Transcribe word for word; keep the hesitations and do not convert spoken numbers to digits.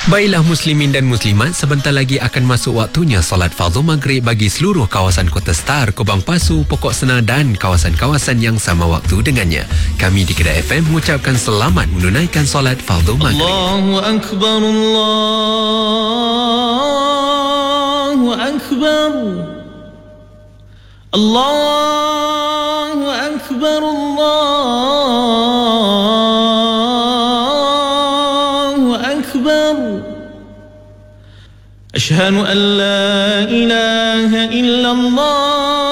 Baiklah muslimin dan muslimat, sebentar lagi akan masuk waktunya solat fardu maghrib bagi seluruh kawasan Kota Star, Kubang Pasu, Pokok Senar dan kawasan-kawasan yang sama waktu dengannya. Kami di Kedah F M mengucapkan selamat menunaikan solat fardu maghrib. Allahu Akbar, Allahu Akbar, Allahu Akbar, Allahu Akbar. Ashhadu an la ilaha illallah